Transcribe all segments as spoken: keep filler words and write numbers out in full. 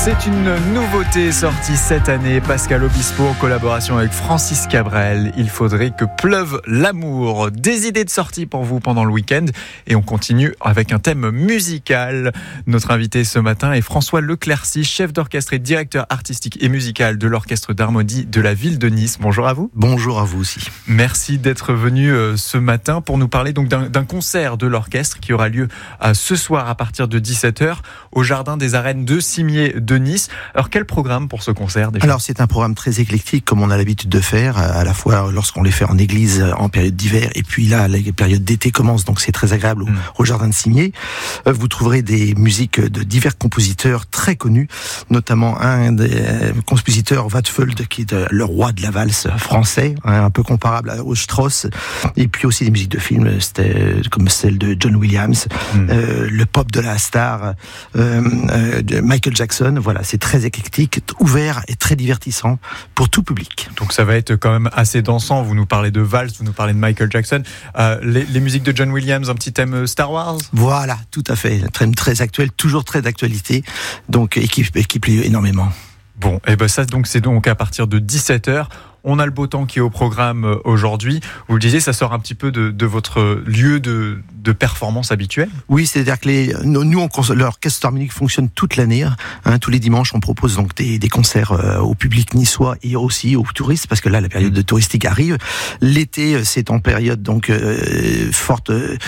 C'est une nouveauté sortie cette année. Pascal Obispo en collaboration avec Francis Cabrel. Il faudrait que pleuve l'amour. Des idées de sortie pour vous pendant le week-end. Et on continue avec un thème musical. Notre invité ce matin est François Leclercy, chef d'orchestre et directeur artistique et musical de l'Orchestre d'Harmonie de la ville de Nice. Bonjour à vous. Bonjour à vous aussi. Merci d'être venu ce matin pour nous parler donc d'un, d'un concert de l'orchestre qui aura lieu ce soir à partir de dix-sept heures au Jardin des Arènes de Cimiez de Nice. Alors quel programme pour ce concert déjà ? Alors c'est un programme très éclectique comme on a l'habitude de faire, à la fois lorsqu'on les fait en église en période d'hiver et puis là la période d'été commence, donc c'est très agréable au, mmh. au Jardin de Cimiez. Vous trouverez des musiques de divers compositeurs très connus, notamment un des compositeurs Wattefold qui est le roi de la valse français, un peu comparable au Strauss, et puis aussi des musiques de films comme celle de John Williams, mmh. euh, le pop de la star euh, euh, de Michael Jackson. Voilà, c'est très éclectique, ouvert et très divertissant pour tout public. Donc ça va être quand même assez dansant. Vous nous parlez de valse, vous nous parlez de Michael Jackson. Euh, les, les musiques de John Williams, un petit thème Star Wars ? Voilà, tout à fait. Un thème très actuel, toujours très d'actualité. Donc équipe, équipe énormément. Bon, et ben ça donc c'est donc à partir de dix-sept heures. On a le beau temps qui est au programme aujourd'hui. Vous le disiez, ça sort un petit peu de, de votre lieu de, de performance habituel ? Oui, c'est-à-dire que les, nous, on, l'orchestre harmonique fonctionne toute l'année. Hein, tous les dimanches, on propose donc des, des concerts euh, au public niçois et aussi aux touristes, parce que là, la période de touristique arrive. L'été, c'est en période donc euh, forte euh,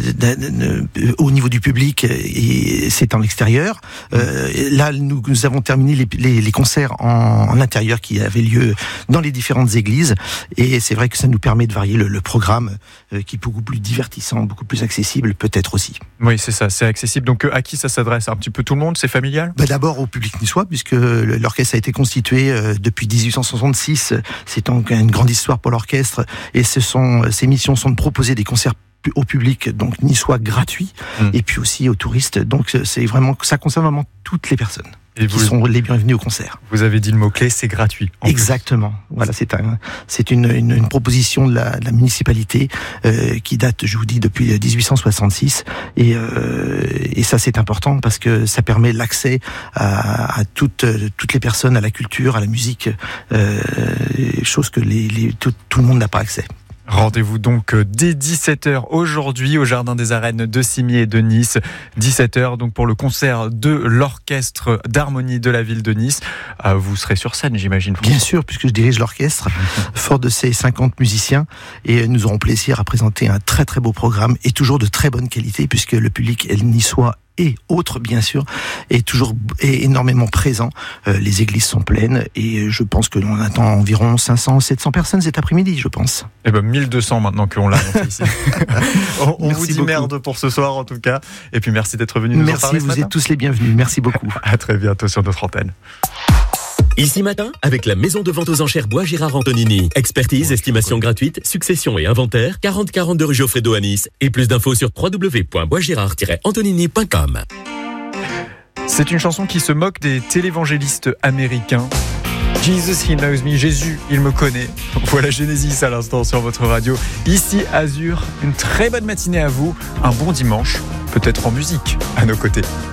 au niveau du public et c'est en extérieur. Euh, là, nous, nous avons terminé les, les, les concerts en, en intérieur qui avaient lieu dans les différentes églises, et c'est vrai que ça nous permet de varier le, le programme euh, qui est beaucoup plus divertissant, beaucoup plus accessible peut-être aussi. Oui, c'est ça, c'est accessible. Donc à qui ça s'adresse ? Un petit peu tout le monde ? C'est familial ? Bah, d'abord au public niçois, puisque l'orchestre a été constitué euh, depuis dix-huit cent soixante-six. C'est donc une grande histoire pour l'orchestre, et ce sont, ces missions sont de proposer des concerts au public, donc niçois gratuits, mmh. et puis aussi aux touristes. Donc c'est vraiment, ça concerne vraiment toutes les personnes. Et qui vous, sont les bienvenus au concert. Vous avez dit le mot-clé, c'est gratuit. Exactement. Plus. Voilà, c'est, un, c'est une, une, une proposition de la, de la municipalité euh, qui date, je vous dis, depuis dix-huit cent soixante-six. Et, euh, et ça, c'est important parce que ça permet l'accès à, à toutes, toutes les personnes, à la culture, à la musique, euh, chose que les, les, tout, tout le monde n'a pas accès. Rendez-vous donc dès dix-sept heures aujourd'hui au Jardin des Arènes de Cimiez de Nice. dix-sept heures donc pour le concert de l'Orchestre d'Harmonie de la ville de Nice. Euh, vous serez sur scène, j'imagine. Bien sûr, puisque je dirige l'orchestre, fort de ses cinquante musiciens, et nous aurons plaisir à présenter un très très beau programme et toujours de très bonne qualité, puisque le public est niçois et autres, bien sûr, est toujours est énormément présent. Euh, les églises sont pleines et je pense que l'on attend environ cinq cents, sept cents personnes cet après-midi, je pense. Eh ben, mille deux cents maintenant qu'on l'a annoncé ici. on on vous dit beaucoup. Merde pour ce soir, en tout cas. Et puis, merci d'être venu nous merci, en parler ce matin. Merci, vous êtes tous les bienvenus. Merci beaucoup. À très bientôt sur notre antenne. Ici Matin, avec la maison de vente aux enchères Bois Girard Antonini. Expertise, ouais, estimation gratuite, succession et inventaire, quarante quarante-deux rue Geoffredo à Nice. Et plus d'infos sur w w w point bois girard tiret antonini point com. C'est une chanson qui se moque des télévangélistes américains. Jesus, he knows me. Jésus, il me connaît. Voilà Genesis à l'instant sur votre radio. Ici Azur, une très bonne matinée à vous. Un bon dimanche, peut-être en musique, à nos côtés.